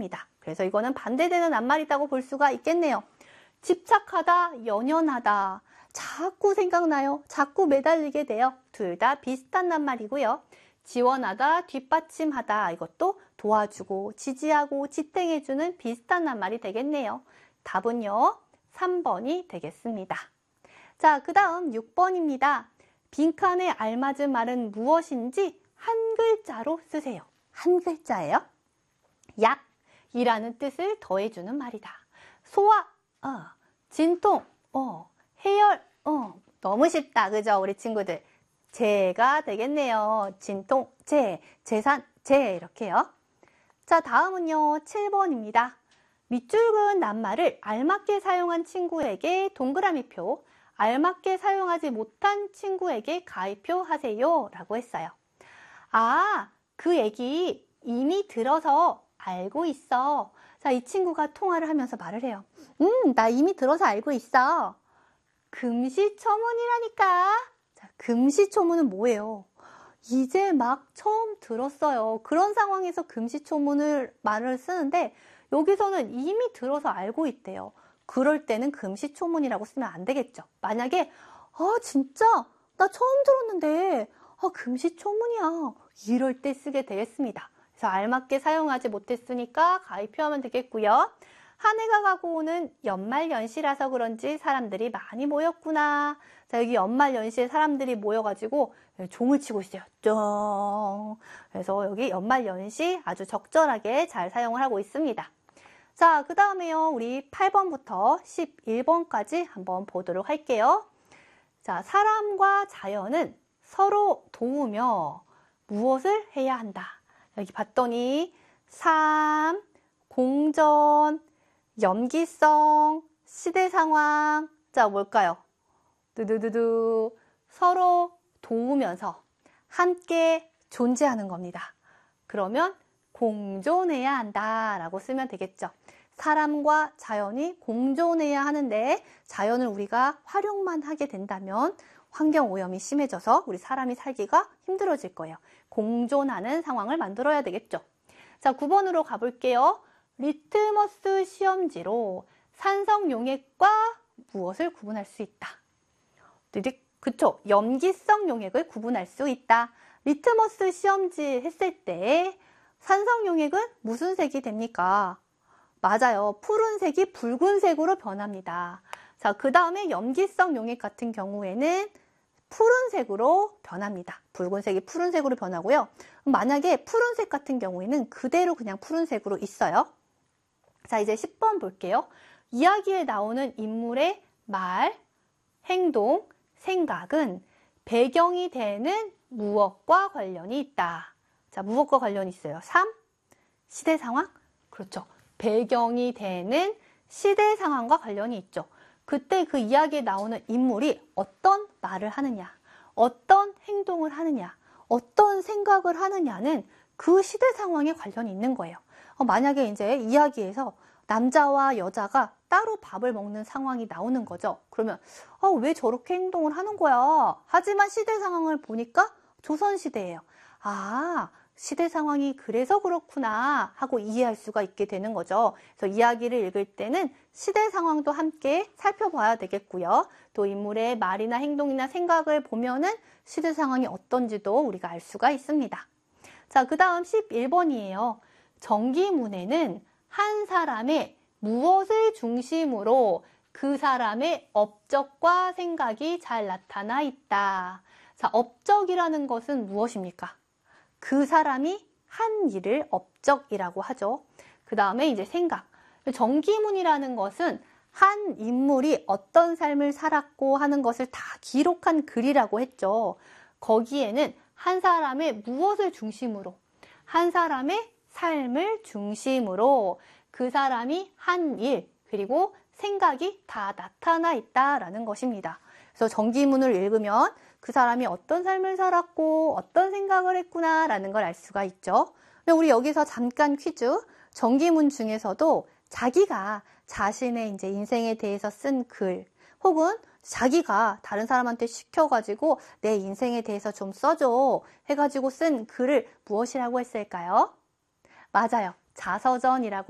되겠습니다. 그래서 이거는 반대되는 낱말이라고 볼 수가 있겠네요. 집착하다, 연연하다. 자꾸 생각나요. 자꾸 매달리게 돼요. 둘 다 비슷한 낱말이고요. 지원하다, 뒷받침하다. 이것도 도와주고, 지지하고, 지탱해주는 비슷한 낱말이 되겠네요. 답은요, 3번이 되겠습니다. 자, 그 다음 6번입니다. 빈칸에 알맞은 말은 무엇인지 한 글자로 쓰세요. 한 글자예요. 약이라는 뜻을 더해주는 말이다. 소화, 진통, 해열, 너무 쉽다. 그죠? 우리 친구들. 재가 되겠네요. 진통, 재산, 이렇게요. 자, 다음은요, 7번입니다. 밑줄 그은 낱말을 알맞게 사용한 친구에게 동그라미표, 알맞게 사용하지 못한 친구에게 가위표 하세요. 라고 했어요. 그 얘기 이미 들어서 알고 있어. 자, 이 친구가 통화를 하면서 말을 해요. 나 이미 들어서 알고 있어. 금시초문이라니까. 자, 금시초문은 뭐예요? 이제 막 처음 들었어요. 그런 상황에서 말을 쓰는데 여기서는 이미 들어서 알고 있대요. 그럴 때는 금시초문이라고 쓰면 안 되겠죠. 만약에 진짜 나 처음 들었는데 금시초문이야. 이럴 때 쓰게 되겠습니다. 그래서 알맞게 사용하지 못했으니까 가위표하면 되겠고요. 한 해가 가고 오는 연말연시라서 그런지 사람들이 많이 모였구나. 자, 여기 연말연시에 사람들이 모여가지고 종을 치고 있어요. 쫑. 그래서 여기 연말연시 아주 적절하게 잘 사용을 하고 있습니다. 자, 그 다음에요. 우리 8번부터 11번까지 한번 보도록 할게요. 자, 사람과 자연은 서로 도우며 무엇을 해야 한다. 여기 봤더니 삶, 공전, 염기성, 시대 상황. 자, 뭘까요? 두두두두. 서로 도우면서 함께 존재하는 겁니다. 그러면 공존해야 한다라고 쓰면 되겠죠. 사람과 자연이 공존해야 하는데 자연을 우리가 활용만 하게 된다면 환경오염이 심해져서 우리 사람이 살기가 힘들어질 거예요. 공존하는 상황을 만들어야 되겠죠. 자, 9번으로 가볼게요. 리트머스 시험지로 산성용액과 무엇을 구분할 수 있다. 그쵸? 염기성 용액을 구분할 수 있다. 리트머스 시험지 했을 때 산성용액은 무슨 색이 됩니까? 맞아요. 푸른색이 붉은색으로 변합니다. 자, 그 다음에 염기성 용액 같은 경우에는 푸른색으로 변합니다. 붉은색이 푸른색으로 변하고요. 만약에 푸른색 같은 경우에는 그대로 그냥 푸른색으로 있어요. 자, 이제 10번 볼게요. 이야기에 나오는 인물의 말, 행동, 생각은 배경이 되는 무엇과 관련이 있다. 자, 무엇과 관련이 있어요? 삶, 시대 상황? 그렇죠. 배경이 되는 시대 상황과 관련이 있죠. 그때 그 이야기에 나오는 인물이 어떤 말을 하느냐, 어떤 행동을 하느냐, 어떤 생각을 하느냐는 그 시대 상황에 관련이 있는 거예요. 만약에 이제 이야기에서 남자와 여자가 따로 밥을 먹는 상황이 나오는 거죠. 그러면 왜 저렇게 행동을 하는 거야? 하지만 시대 상황을 보니까 조선시대예요. 시대 상황이 그래서 그렇구나 하고 이해할 수가 있게 되는 거죠. 그래서 이야기를 읽을 때는 시대 상황도 함께 살펴봐야 되겠고요. 또 인물의 말이나 행동이나 생각을 보면은 시대 상황이 어떤지도 우리가 알 수가 있습니다. 자, 그 다음 11번이에요. 정기문에는 한 사람의 무엇을 중심으로 그 사람의 업적과 생각이 잘 나타나 있다. 자, 업적이라는 것은 무엇입니까? 그 사람이 한 일을 업적이라고 하죠. 그 다음에 이제 생각. 정기문이라는 것은 한 인물이 어떤 삶을 살았고 하는 것을 다 기록한 글이라고 했죠. 거기에는 한 사람의 무엇을 중심으로, 한 사람의 삶을 중심으로 그 사람이 한 일, 그리고 생각이 다 나타나 있다라는 것입니다. 그래서 정기문을 읽으면 그 사람이 어떤 삶을 살았고 어떤 생각을 했구나라는 걸 알 수가 있죠. 근데 우리 여기서 잠깐 퀴즈. 정기문 중에서도 자기가 자신의 이제 인생에 대해서 쓴 글, 혹은 자기가 다른 사람한테 시켜가지고 내 인생에 대해서 좀 써줘 해가지고 쓴 글을 무엇이라고 했을까요? 맞아요. 자서전이라고